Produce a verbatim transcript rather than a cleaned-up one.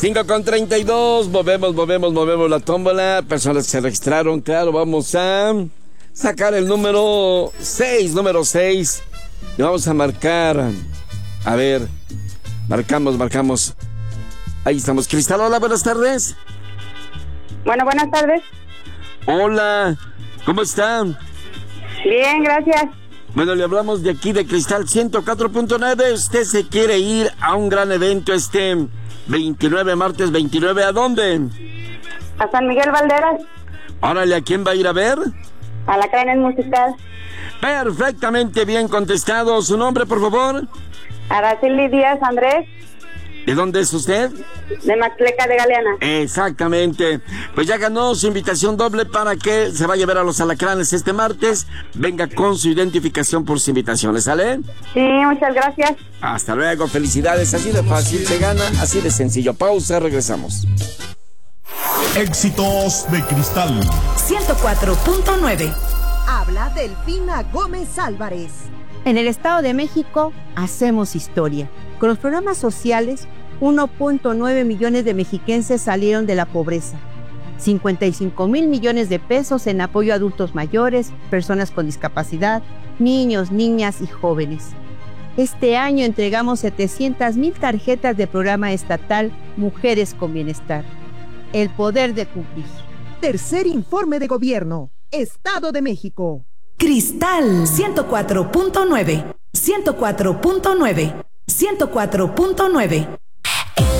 cinco con treinta y dos, movemos, movemos, movemos la tómbola. Personas que se registraron, claro, vamos a sacar el número seis, número seis. Y vamos a marcar, a ver, marcamos, marcamos. Ahí estamos. Cristal, hola, buenas tardes. Bueno, buenas tardes. Hola, ¿cómo están? Bien, gracias. Bueno, le hablamos de aquí de Cristal ciento cuatro punto nueve. Usted se quiere ir a un gran evento este veintinueve, martes veintinueve. ¿A dónde? A San Miguel Valderas. Órale, ¿a quién va a ir a ver? A la Cranes Musical. Perfectamente bien contestado. ¿Su nombre, por favor? Araceli Díaz Andrés. ¿De dónde es usted? De Maxleca de Galeana. Exactamente. Pues ya ganó su invitación doble para que se vaya a ver a los Alacranes este martes. Venga con su identificación por su invitación, ¿sale? Sí, muchas gracias. Hasta luego, felicidades. Así de fácil se gana, así de sencillo. Pausa, regresamos. Éxitos de Cristal ciento cuatro punto nueve. Habla Delfina Gómez Álvarez. En el Estado de México hacemos historia. Con los programas sociales, uno punto nueve millones de mexiquenses salieron de la pobreza. cincuenta y cinco mil millones de pesos en apoyo a adultos mayores, personas con discapacidad, niños, niñas y jóvenes. Este año entregamos setecientas mil tarjetas de programa estatal Mujeres con Bienestar. El poder de cumplir. Tercer informe de gobierno. Estado de México. Cristal ciento cuatro punto nueve. ciento cuatro punto nueve. ciento cuatro punto nueve.